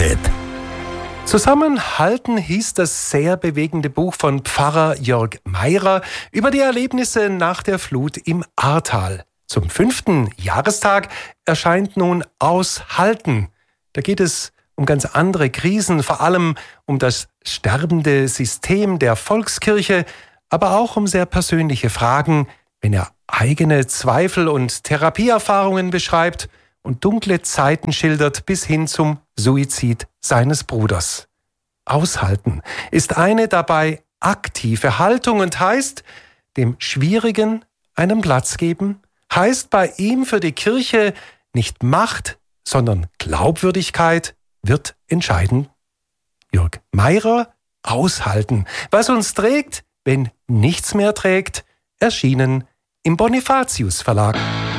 Lebenstipp. Zusammenhalten hieß das sehr bewegende Buch von Pfarrer Jörg Meirer über die Erlebnisse nach der Flut im Ahrtal. Zum 5. Jahrestag erscheint nun Aushalten. Da geht es um ganz andere Krisen, vor allem um das sterbende System der Volkskirche, aber auch um sehr persönliche Fragen, wenn er eigene Zweifel und Therapieerfahrungen beschreibt und dunkle Zeiten schildert bis hin zum Suizid seines Bruders. Aushalten ist eine dabei aktive Haltung und heißt, dem Schwierigen einen Platz geben, heißt bei ihm für die Kirche nicht Macht, sondern Glaubwürdigkeit wird entscheiden. Jörg Meirer, Aushalten. Was uns trägt, wenn nichts mehr trägt, erschienen im Bonifatius Verlag.